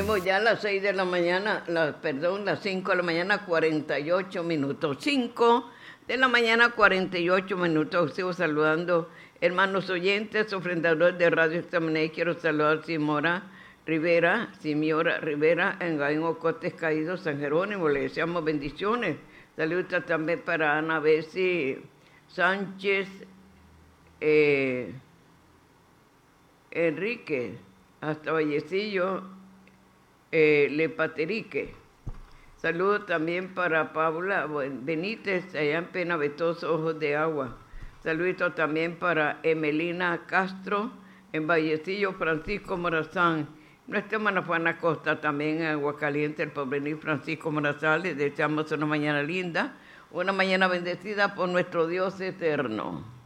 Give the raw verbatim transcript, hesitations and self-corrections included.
Tenemos ya las seis de la mañana, la, perdón, las cinco de la mañana, cuarenta y ocho minutos. cinco de la mañana, cuarenta y ocho minutos. Sigo saludando hermanos oyentes, ofrendadores de Radio Estamané. Quiero saludar a Simora Rivera, Simora Rivera, en Gaín Ocotes Caído, San Jerónimo. Le deseamos bendiciones. Saludos también para Ana Bessi Sánchez eh, Enrique, hasta Vallecillo. Eh, Lepaterique. Saludos también para Paula Benítez, allá en Penavetoso, Ojos de Agua. Saludos también para Emelina Castro, en Vallecillo, Francisco Morazán. Nuestra hermana Juana Costa, también en Aguacaliente, el porvenir Francisco Morazán. Les deseamos una mañana linda, una mañana bendecida por nuestro Dios eterno.